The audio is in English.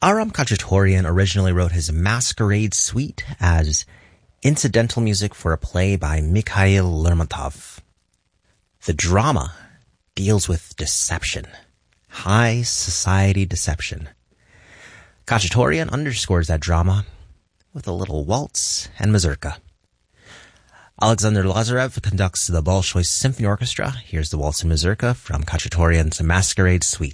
Aram Khachaturian originally wrote his Masquerade Suite as incidental music for a play by Mikhail Lermontov. The drama deals with deception, high society deception. Khachaturian underscores that drama with a little waltz and mazurka. Alexander Lazarev conducts the Bolshoi Symphony Orchestra. Here's the waltz and mazurka from Khachaturian's Masquerade Suite.